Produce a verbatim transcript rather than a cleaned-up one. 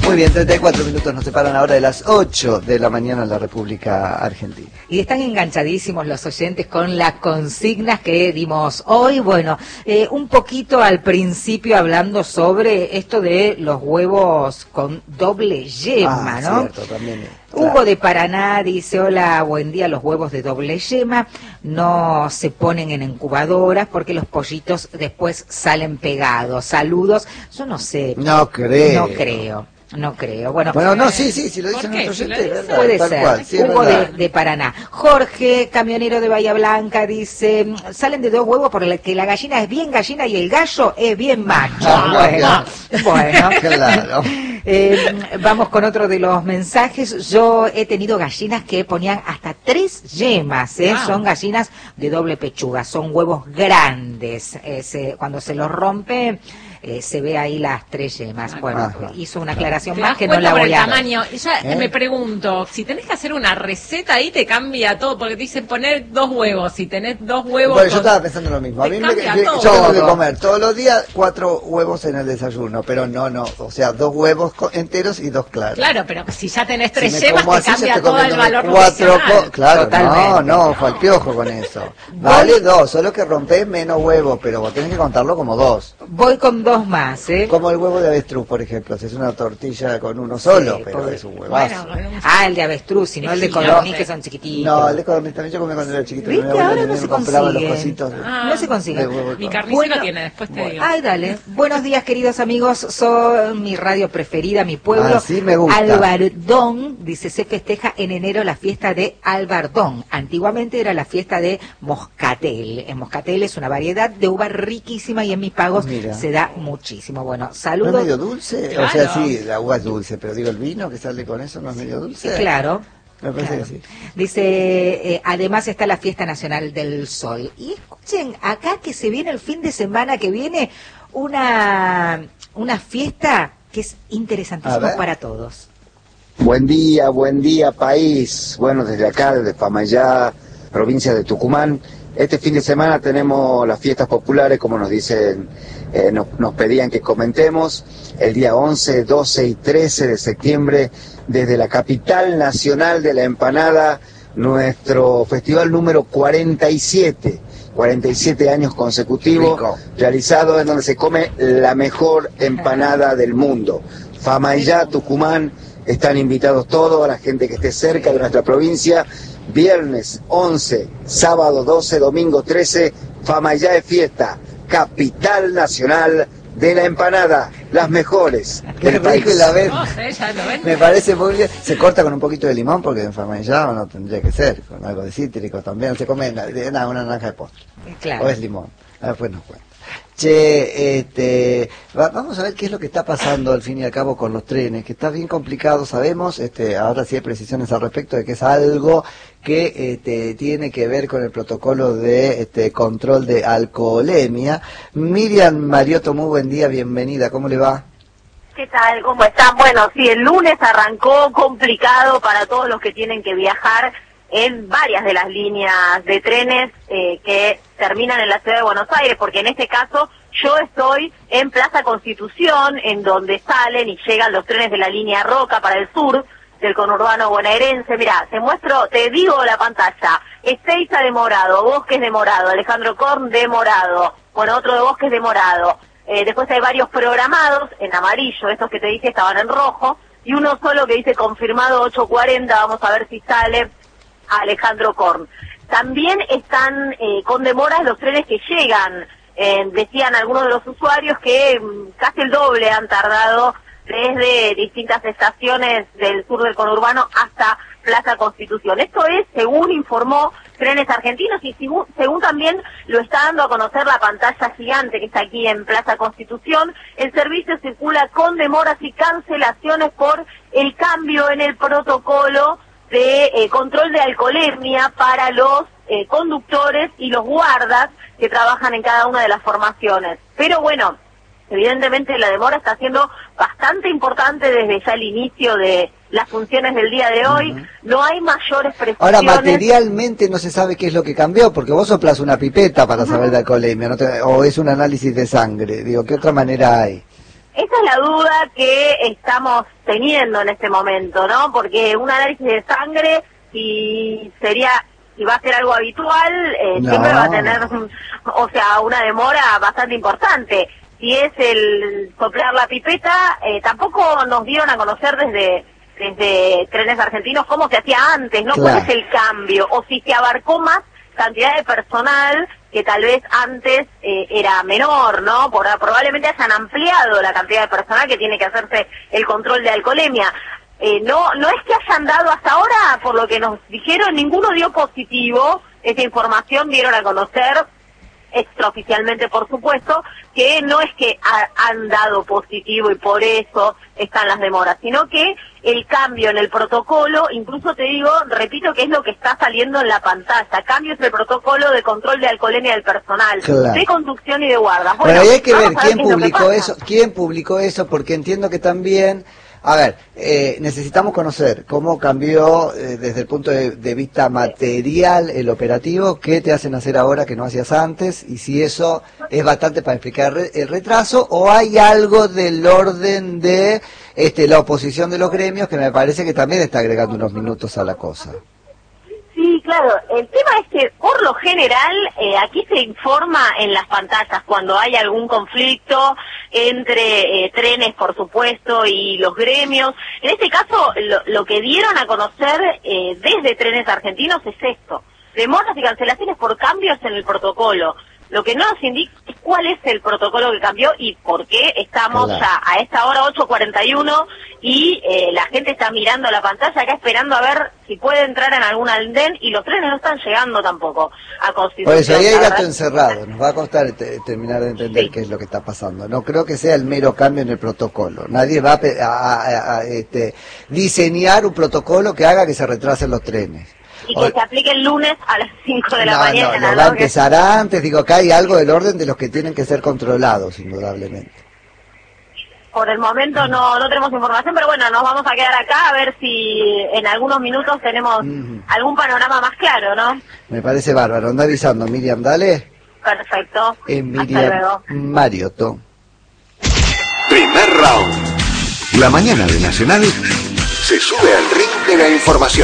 Muy bien, treinta y cuatro minutos nos separan ahora de las ocho de la mañana en la República Argentina. Y están enganchadísimos los oyentes con las consignas que dimos hoy. Bueno, eh, un poquito al principio hablando sobre esto de los huevos con doble yema, ah, ¿no? Cierto, también. Hugo Claro. de Paraná dice, hola, buen día, los huevos de doble yema no se ponen en incubadoras porque los pollitos después salen pegados. Saludos. Yo no sé. No creo. No creo. No creo. Bueno, Bueno, no, eh, sí, sí, si lo dicen nuestros Si lo oyentes, dicen, ¿verdad? puede Tal ser. cual, sí, es Hugo de, verdad. de Paraná. Jorge, camionero de Bahía Blanca, dice, salen de dos huevos porque la gallina es bien gallina y el gallo es bien macho. Ah, bueno, bueno. Claro. Eh, vamos con otro de los mensajes. Yo he tenido gallinas que ponían hasta tres yemas, ¿eh? Wow. Son gallinas de doble pechuga, son huevos grandes. Eh, se, cuando se los rompe, eh, se ve ahí las tres yemas. Bueno, Ajá. hizo una aclaración Te más das que no cuenta la por voy el a... tamaño. Ya ¿Eh? me pregunto, si tenés que hacer una receta ahí te cambia todo, porque te dicen poner dos huevos, si tenés dos huevos... Bueno, yo con- estaba pensando lo mismo. A te mí me, cambia yo, todo. yo tengo que comer todos los días cuatro huevos en el desayuno, pero no, no, o sea, dos huevos co- enteros y dos claros. Claro, pero si ya tenés tres Si me yemas como te así, ya cambia estoy todo el comiéndome valor cuatro nutricional. co- Claro, Totalmente. no, no, fue al piojo con eso. Vale dos, solo que rompés menos huevos, pero vos tenés que contarlo como dos. Voy con dos más, ¿eh? Como el huevo de avestruz, por ejemplo, si es una tortilla con uno solo, Sí, pero pobre. es un huevazo. Bueno, bueno, Ah, el de avestruz, y no el de Sí, codorniz, no. que son chiquititos. No, el de codorniz también yo comí cuando era chiquito. ¿Viste? Mi abuela Ahora no también se me compraba los consigue. cositos. Ah, No se consigue. de huevo mi con- carnicero Bueno, tiene, después te bueno. digo. Ay, dale. Buenos días, queridos amigos. Son mi radio preferida, mi pueblo. Así me gusta. Albardón, dice, se festeja en enero la fiesta de Albardón. Antiguamente era la fiesta de Moscatel. En Moscatel es una variedad de uva riquísima y en mis pagos Mira. se da muchísimo. Bueno, ¿No es saludos. medio dulce? O Claro. sea, sí, la uva es dulce, pero digo, el vino que sale con eso no es medio dulce. Claro. Me parece Claro. que sí. Dice, eh, además está la Fiesta Nacional del Sol. Y escuchen, acá que se viene el fin de semana que viene, una, una fiesta que es A interesantísima ver. para todos. Buen día, buen día país. Bueno, desde acá, desde Famayá, provincia de Tucumán, este fin de semana tenemos las fiestas populares, como nos dicen, eh, nos, nos pedían que comentemos, el día once, doce y trece de septiembre, desde la capital nacional de la empanada, nuestro festival número cuarenta y siete, cuarenta y siete años consecutivos, Rico. realizado en donde se come la mejor empanada del mundo. Famayá, Tucumán, están invitados todos, a la gente que esté cerca de nuestra provincia. Viernes once, sábado doce, domingo trece, Famayá es fiesta, capital nacional de la empanada, las mejores Qué del rico y país. la vez. No sé, ya lo ven. Me parece muy bien. Se corta con un poquito de limón porque en Famayá no tendría que ser, con algo de cítrico también. Se come na- de- na- una naranja de postre. Claro. O es limón. Ah, después nos cuenta. Che, este, va- vamos a ver qué es lo que está pasando al fin y al cabo con los trenes, que está bien complicado, sabemos, este, ahora sí hay precisiones al respecto de que es algo que este, tiene que ver con el protocolo de este, control de alcoholemia. Miriam Mariotto, muy buen día, bienvenida, ¿cómo le va? ¿Qué tal? ¿Cómo están? Bueno, sí, el lunes arrancó complicado para todos los que tienen que viajar en varias de las líneas de trenes eh, que terminan en la ciudad de Buenos Aires, porque en este caso yo estoy en Plaza Constitución, en donde salen y llegan los trenes de la línea Roca para el sur del conurbano bonaerense. Mirá, te muestro, te digo la pantalla, Ezeiza de morado, Bosques de morado, Alejandro Korn de morado, bueno, otro de Bosques de morado. Eh, después hay varios programados en amarillo, estos que te dije estaban en rojo, y uno solo que dice confirmado ocho cuarenta, vamos a ver si sale Alejandro Korn. También están eh, con demoras los trenes que llegan, eh, decían algunos de los usuarios que mm, casi el doble han tardado desde distintas estaciones del sur del conurbano hasta Plaza Constitución. Esto es, según informó Trenes Argentinos y según, según también lo está dando a conocer la pantalla gigante que está aquí en Plaza Constitución, el servicio circula con demoras y cancelaciones por el cambio en el protocolo de eh, control de alcoholemia para los eh, conductores y los guardas que trabajan en cada una de las formaciones. Pero bueno, evidentemente la demora está siendo bastante importante desde ya el inicio de las funciones del día de hoy. Uh-huh. No hay mayores precisiones. Ahora, materialmente no se sabe qué es lo que cambió, porque vos soplas una pipeta para uh-huh. saber de alcoholemia, ¿no te, o es un análisis de sangre. Digo, ¿qué otra manera hay? Esa es la duda que estamos teniendo en este momento, ¿no? Porque un análisis de sangre, si sería, si va a ser algo habitual, eh, No. siempre va a tener, o sea, una demora bastante importante. Si es el soplar la pipeta, eh, tampoco nos dieron a conocer desde desde Trenes Argentinos cómo se hacía antes, ¿no? Claro. ¿Cuál es el cambio? O si se abarcó más cantidad de personal que tal vez antes eh, era menor, ¿no? Por, probablemente hayan ampliado la cantidad de personal que tiene que hacerse el control de alcoholemia. Eh, no, no es que hayan dado hasta ahora, por lo que nos dijeron, ninguno dio positivo. Esa información dieron a conocer extraoficialmente, por supuesto, que no es que ha, han dado positivo y por eso están las demoras, sino que el cambio en el protocolo, incluso te digo, repito que es lo que está saliendo en la pantalla, cambios en el protocolo de control de alcoholemia del personal, Claro. de conducción y de guardas. Bueno, Bueno, ahí hay que vamos ver a quién qué es lo que publicó pasa. eso, quién publicó eso, porque entiendo que también, a ver, eh, necesitamos conocer cómo cambió eh, desde el punto de, de vista material el operativo, qué te hacen hacer ahora que no hacías antes, y si eso es bastante para explicar re- el retraso, o hay algo del orden de este la oposición de los gremios que me parece que también está agregando unos minutos a la cosa. Sí, claro. El tema es que, por lo general, eh, aquí se informa en las pantallas cuando hay algún conflicto entre eh, trenes, por supuesto, y los gremios. En este caso, lo, lo que dieron a conocer eh, desde Trenes Argentinos es esto: demoras y cancelaciones por cambios en el protocolo. Lo que no nos indica es cuál es el protocolo que cambió y por qué estamos Claro. ya a esta hora ocho cuarenta y uno y eh, la gente está mirando la pantalla acá esperando a ver si puede entrar en algún andén y los trenes no están llegando tampoco a Constitución. Por eso ahí hay La gato verdad- encerrado, nos va a costar te- terminar de entender Sí. qué es lo que está pasando. No creo que sea el mero cambio en el protocolo. Nadie va a, pe- a- a- a, este, diseñar un protocolo que haga que se retrasen los trenes. Y que O- se aplique el lunes a las cinco de la no, mañana. no, no ¿no? va a Que- empezar antes, digo, acá hay algo del orden de los que tienen que ser controlados, indudablemente. Por el momento no, no tenemos información, pero bueno, nos vamos a quedar acá a ver si en algunos minutos tenemos Ujú. algún panorama más claro, ¿no? Me parece bárbaro. Anda avisando, Miriam, dale. Perfecto. Es Hasta Miriam luego. Mariotto. Primer round. La mañana de Nacional se sube al ring de la información.